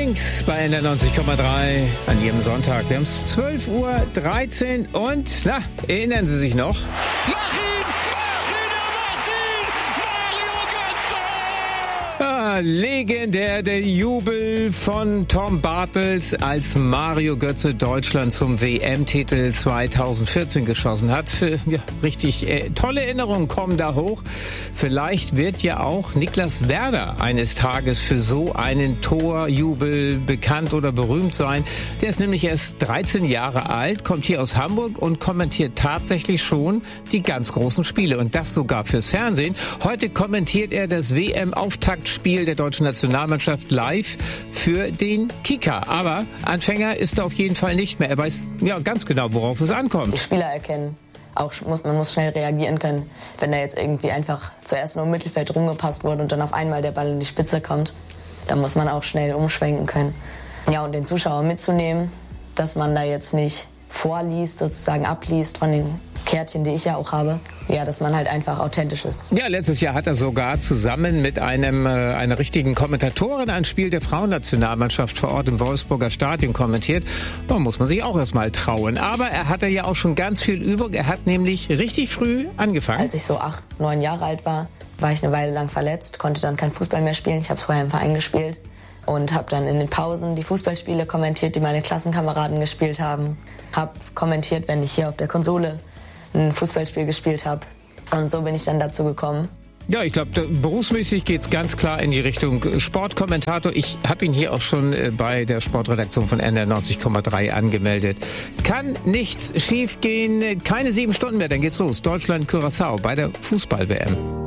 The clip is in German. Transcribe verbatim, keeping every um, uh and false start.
Kings bei N R neunzig Komma drei an jedem Sonntag. Wir haben es zwölf Uhr dreizehn und, na, erinnern Sie sich noch? Mach ihn! Mach ihn! Er macht ihn! Mario Götze! Ah, legendär der Jubel von Tom Bartels, als Mario Götze Deutschland zum W M-Titel zweitausendvierzehn geschossen hat. Ja, richtig äh, tolle Erinnerungen kommen da hoch. Vielleicht wird ja auch Niklas Werder eines Tages für so einen Torjubel bekannt oder berühmt sein. Der ist nämlich erst dreizehn Jahre alt, kommt hier aus Hamburg und kommentiert tatsächlich schon die ganz großen Spiele. Und das sogar fürs Fernsehen. Heute kommentiert er das W M-Auftaktspiel der deutschen Nationalmannschaft live für den Kicker. Aber Anfänger ist er auf jeden Fall nicht mehr. Er weiß ja ganz genau, worauf es ankommt. Die Spieler erkennen. Auch muss, man muss schnell reagieren können, wenn da jetzt irgendwie einfach zuerst nur im Mittelfeld rumgepasst wurde und dann auf einmal der Ball in die Spitze kommt. Da muss man auch schnell umschwenken können. Ja, und den Zuschauer mitzunehmen, dass man da jetzt nicht vorliest, sozusagen abliest von den Kärtchen, die ich ja auch habe. Ja, dass man halt einfach authentisch ist. Ja, letztes Jahr hat er sogar zusammen mit einem äh, einer richtigen Kommentatorin ein Spiel der Frauennationalmannschaft vor Ort im Wolfsburger Stadion kommentiert. Da muss man sich auch erst mal trauen. Aber er hatte ja auch schon ganz viel Übung. Er hat nämlich richtig früh angefangen. Als ich so acht, neun Jahre alt war, war ich eine Weile lang verletzt, konnte dann kein Fußball mehr spielen. Ich habe vorher im Verein gespielt und habe dann in den Pausen die Fußballspiele kommentiert, die meine Klassenkameraden gespielt haben. Habe kommentiert, wenn ich hier auf der Konsole ein Fußballspiel gespielt habe. Und so bin ich dann dazu gekommen. Ja, ich glaube, berufsmäßig geht's ganz klar in die Richtung Sportkommentator. Ich habe ihn hier auch schon bei der Sportredaktion von N R neunzig Komma drei angemeldet. Kann nichts schief gehen. Keine sieben Stunden mehr, dann geht's los. Deutschland-Curaçao bei der Fußball-W M.